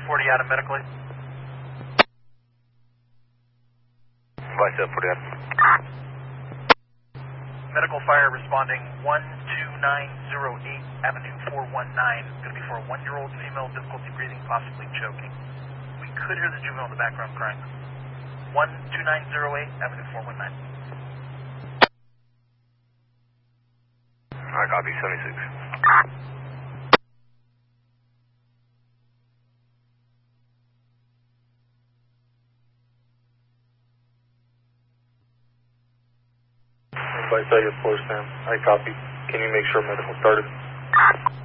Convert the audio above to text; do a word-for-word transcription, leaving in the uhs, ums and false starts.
forty out of medical. five seven forty out. Medical fire responding one two nine zero eight Avenue four one nine. Going to be for a one-year-old female, difficulty breathing, possibly choking. We could hear the juvenile in the background crying. one two nine zero eight Avenue four one nine. I copy, seventy-six. By Tiger four, Sam. I copy. Can you make sure medical started?